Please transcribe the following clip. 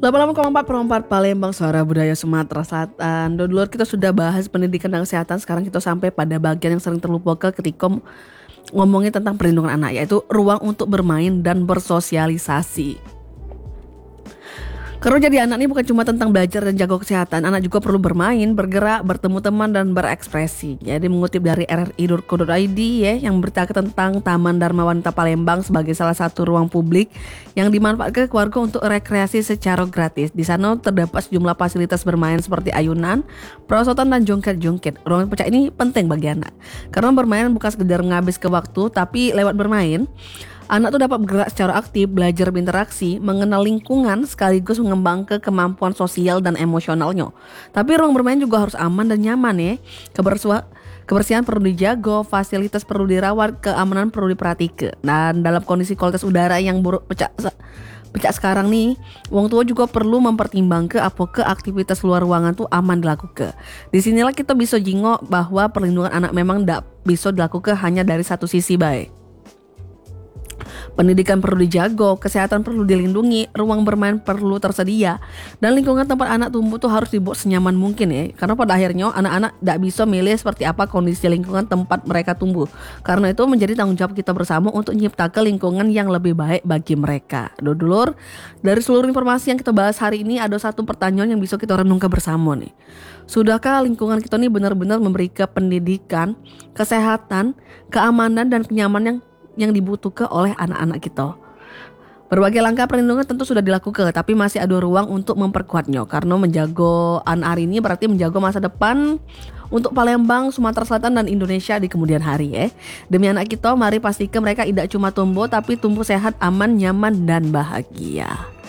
88,4 Palembang, Suara Budaya Sumatera Selatan. Dulu kita sudah bahas pendidikan dan kesehatan. Sekarang kita sampai pada bagian yang sering terlupakan ketika ngomongin tentang perlindungan anak, yaitu ruang untuk bermain dan bersosialisasi. Karena jadi anak ini bukan cuma tentang belajar dan jago kesehatan, anak juga perlu bermain, bergerak, bertemu teman, dan berekspresi. Jadi mengutip dari rri.co.id ya, yang bercerita tentang Taman Dharma Wanita Palembang sebagai salah satu ruang publik yang dimanfaatkan keluarga untuk rekreasi secara gratis. Di sana terdapat sejumlah fasilitas bermain seperti ayunan, perosotan, dan jongket-jongket. Ruang pecah ini penting bagi anak, karena bermain bukan sekedar menghabiskan waktu, tapi lewat bermain anak tuh dapat bergerak secara aktif, belajar berinteraksi, mengenal lingkungan, sekaligus mengembangkan kemampuan sosial dan emosionalnya. Tapi ruang bermain juga harus aman dan nyaman ya. Kebersihan perlu dijaga, fasilitas perlu dirawat, keamanan perlu diperhatikan. Dan dalam kondisi kualitas udara yang buruk pecah sekarang nih, wong tua juga perlu mempertimbangkan apakah aktivitas luar ruangan tuh aman dilakukan. Disinilah kita bisa jingok bahwa perlindungan anak memang tidak bisa dilakukan hanya dari satu sisi baik. Pendidikan perlu dijaga, kesehatan perlu dilindungi, ruang bermain perlu tersedia, dan lingkungan tempat anak tumbuh tuh harus dibuat senyaman mungkin ya. Karena pada akhirnya anak-anak tidak bisa milih seperti apa kondisi lingkungan tempat mereka tumbuh. Karena itu menjadi tanggung jawab kita bersama untuk menciptakan lingkungan yang lebih baik bagi mereka. Dulur, dari seluruh informasi yang kita bahas hari ini ada satu pertanyaan yang bisa kita renungkan bersama nih. Sudahkah lingkungan kita ini benar-benar memberikan pendidikan, kesehatan, keamanan, dan kenyamanan yang dibutuhkan oleh anak-anak kita? Berbagai langkah perlindungan tentu sudah dilakukan, tapi masih ada ruang untuk memperkuatnya. Karena menjaga anak hari ini berarti menjaga masa depan untuk Palembang, Sumatera Selatan, dan Indonesia di kemudian hari ya. Demi anak kita, mari pastikan mereka tidak cuma tumbuh, tapi tumbuh sehat, aman, nyaman, dan bahagia.